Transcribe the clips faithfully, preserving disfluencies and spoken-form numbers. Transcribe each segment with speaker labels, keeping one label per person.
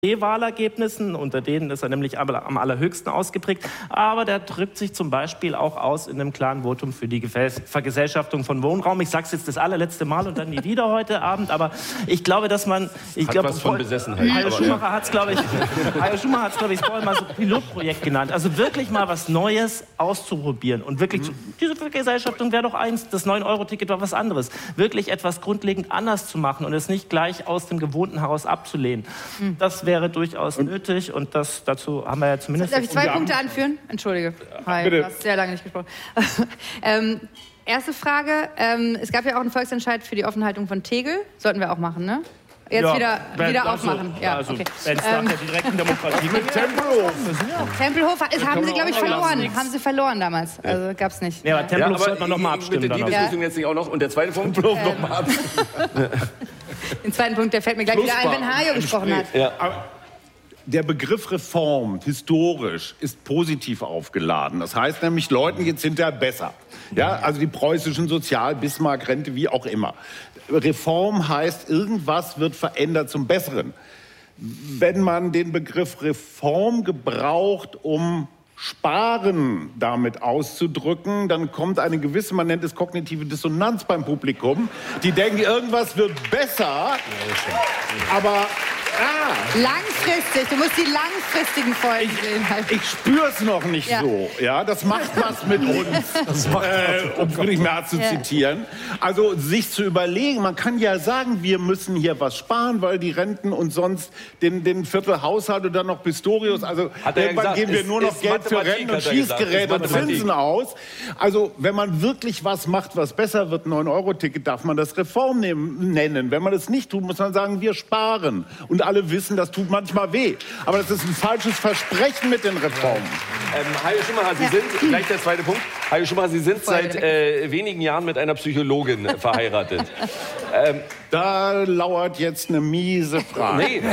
Speaker 1: Wahlergebnissen, unter denen ist er nämlich am allerhöchsten ausgeprägt, aber der drückt sich zum Beispiel auch aus in einem klaren Votum für die Vergesellschaftung von Wohnraum. Ich sage es jetzt das allerletzte Mal und dann nie wieder heute Abend, aber ich glaube, dass man... Ich
Speaker 2: hat
Speaker 1: glaube,
Speaker 2: was von Besessenheit.
Speaker 1: Hajo Schumacher hat es, glaube ich, Hajo Schumacher hat es, glaube ich, vorhin mal so Pilotprojekt genannt. Also wirklich mal was Neues auszuprobieren und wirklich, mhm. zu, diese Vergesellschaftung wäre doch eins, das neun Euro Ticket war was anderes. Wirklich etwas grundlegend anders zu machen und es nicht gleich aus dem Gewohnten heraus abzulehnen. Mhm. Das wäre durchaus und nötig und das, dazu haben wir ja zumindest...
Speaker 3: Darf ich zwei Punkte anführen? Entschuldige. Hi,
Speaker 4: Bitte.
Speaker 3: du hast sehr lange nicht gesprochen. ähm, erste Frage, ähm, es gab ja auch einen Volksentscheid für die Offenhaltung von Tegel. Sollten wir auch machen, ne? Jetzt
Speaker 1: ja,
Speaker 3: wieder, wieder
Speaker 1: also,
Speaker 3: aufmachen. Ja,
Speaker 1: also,
Speaker 3: okay.
Speaker 1: Wenn es
Speaker 3: ähm,
Speaker 1: nach der direkten Demokratie
Speaker 4: mit Tempelhof.
Speaker 3: Tempelhof ist, haben sie, glaube ich, verloren. Haben sie verloren damals. Also gab es nicht.
Speaker 1: Ja, aber Tempelhof
Speaker 2: ja,
Speaker 1: sollte man noch mal abstimmen.
Speaker 2: Bitte die Diskussion jetzt nicht auch noch. Und der zweite Punkt? Tempelhof ähm, noch mal ab.
Speaker 3: Den zweiten Punkt, der fällt mir gleich wieder ein, wenn Hajo gesprochen hat.
Speaker 4: Ja. Der Begriff Reform, historisch, ist positiv aufgeladen. Das heißt nämlich, Leuten geht's hinterher besser. Ja, also die preußischen Sozial-, Bismarck-Rente, wie auch immer. Reform heißt, irgendwas wird verändert zum Besseren. Wenn man den Begriff Reform gebraucht, um Sparen damit auszudrücken, dann kommt eine gewisse, man nennt es kognitive Dissonanz beim Publikum. Die denken, irgendwas wird besser, aber... Ah.
Speaker 3: Langfristig, du musst die langfristigen Folgen sehen.
Speaker 4: Ich, ich spüre es noch nicht ja. so. Ja, das macht was mit uns, äh, um Friedrich Merz zu ja. zitieren. Also sich zu überlegen, man kann ja sagen, wir müssen hier was sparen, weil die Renten und sonst den, den Viertelhaushalt und dann noch Pistorius, also irgendwann gesagt, geben wir ist, nur noch Geld für Renten und Schießgeräte und Zinsen aus. Also wenn man wirklich was macht, was besser wird, neun Euro Ticket, darf man das Reform nehmen, nennen. Wenn man das nicht tut, muss man sagen, wir sparen. Und alle wissen, das tut manchmal weh. Aber das ist ein falsches Versprechen mit den Reformen.
Speaker 2: Ähm, Hajo Schumacher, Sie ja. sind, gleich der zweite Punkt, Hajo Schumacher, Sie sind seit äh, wenigen Jahren mit einer Psychologin verheiratet. ähm,
Speaker 4: da lauert jetzt eine miese Frage. Nee.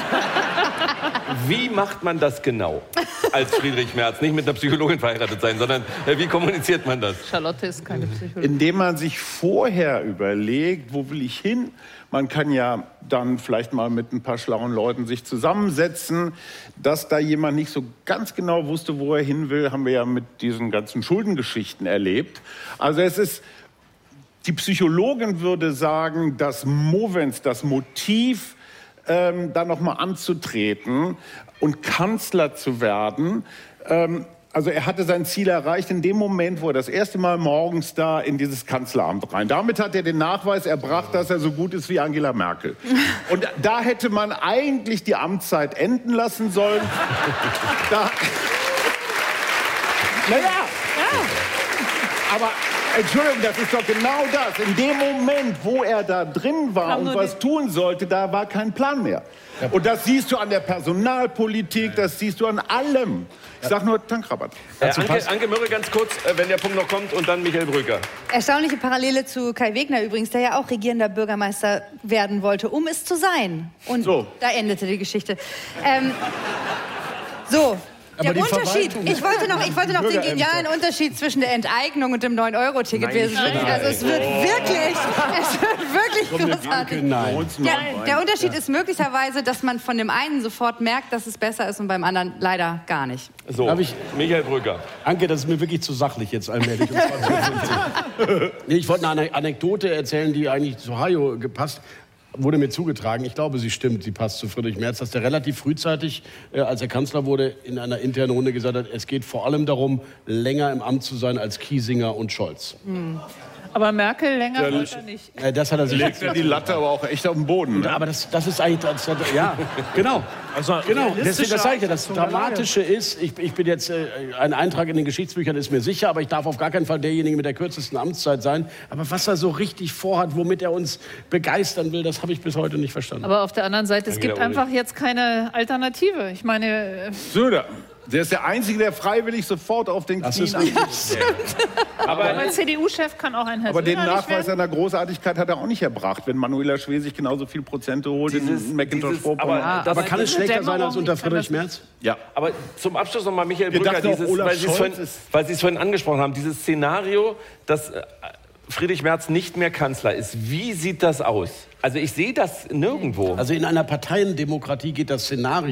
Speaker 2: Wie macht man das genau als Friedrich Merz? Nicht mit einer Psychologin verheiratet sein, sondern äh, wie kommuniziert man das?
Speaker 3: Charlotte ist keine Psychologin.
Speaker 4: Indem man sich vorher überlegt, wo will ich hin? Man kann ja dann vielleicht mal mit ein paar schlauen Leuten sich zusammensetzen. Dass da jemand nicht so ganz genau wusste, wo er hin will, haben wir ja mit diesen ganzen Schuldengeschichten erlebt. Also es ist, die Psychologin würde sagen, das Movens, das Motiv, ähm, da noch mal anzutreten und Kanzler zu werden, ähm, also er hatte sein Ziel erreicht in dem Moment, wo er das erste Mal morgens da in dieses Kanzleramt rein. Damit hat er den Nachweis erbracht, dass er so gut ist wie Angela Merkel. Und da hätte man eigentlich die Amtszeit enden lassen sollen. Da, naja, ja. Aber Entschuldigung, das ist doch genau das. In dem Moment, wo er da drin war und was tun sollte, da war kein Plan mehr. Und das siehst du an der Personalpolitik, das siehst du an allem. Ich sag nur Tankrabatt.
Speaker 2: Äh, Anke, Anke Mürre, ganz kurz, äh, wenn der Punkt noch kommt, und dann Michael Brücker.
Speaker 3: Erstaunliche Parallele zu Kai Wegner übrigens, der ja auch regierender Bürgermeister werden wollte, um es zu sein. Und so. Da endete die Geschichte. Ähm, so. Der Unterschied, ich wollte noch, ich wollte noch den genialen Unterschied zwischen der Enteignung und dem neun Euro Ticket. Also es wird wirklich, es wird wirklich großartig. Der, der Unterschied ist möglicherweise, dass man von dem einen sofort merkt, dass es besser ist und beim anderen leider gar nicht.
Speaker 2: So,
Speaker 5: Darf ich,
Speaker 2: Michael Brücker.
Speaker 5: Anke, das ist mir wirklich zu sachlich jetzt allmählich. Nee, ich wollte eine Anekdote erzählen, die eigentlich zu Hajo gepasst wurde mir zugetragen, ich glaube, sie stimmt, sie passt zu Friedrich Merz, dass der relativ frühzeitig, äh, als er Kanzler wurde, in einer internen Runde gesagt hat, es geht vor allem darum, länger im Amt zu sein als Kiesinger und Scholz.
Speaker 6: Hm. Aber Merkel länger wollte er nicht.
Speaker 5: Äh, das hat er sich
Speaker 4: legt er die Latte aber auch echt auf den Boden. Ne?
Speaker 5: Aber das, das ist eigentlich, das, das, ja, genau. Also, genau. Deswegen, das sage ich ja, das Dramatische ist, ich, ich bin jetzt, äh, ein Eintrag in den Geschichtsbüchern ist mir sicher, aber ich darf auf gar keinen Fall derjenige mit der kürzesten Amtszeit sein. Aber was er so richtig vorhat, womit er uns begeistern will, das habe ich bis heute nicht verstanden.
Speaker 6: Aber auf der anderen Seite, es gibt einfach jetzt keine Alternative. Ich meine...
Speaker 4: Söder. Der ist der Einzige, der freiwillig sofort auf den Knien angeht.
Speaker 6: Aber ein C D U-Chef kann auch ein Herr
Speaker 4: Aber den Nachweis seiner Großartigkeit hat er auch nicht erbracht, wenn Manuela Schwesig genauso viel Prozente holt dieses, in Macintosh-Vorpommern.
Speaker 5: Aber, ja, aber kann es schlechter sein als unter Friedrich Merz?
Speaker 2: Ja. Aber zum Abschluss noch mal Michael Brücker, dieses, weil Sie es vorhin, weil Sie es vorhin angesprochen haben, dieses Szenario, dass Friedrich Merz nicht mehr Kanzler ist. Wie sieht das aus? Also ich sehe das nirgendwo.
Speaker 5: Also in einer Parteiendemokratie geht das Szenario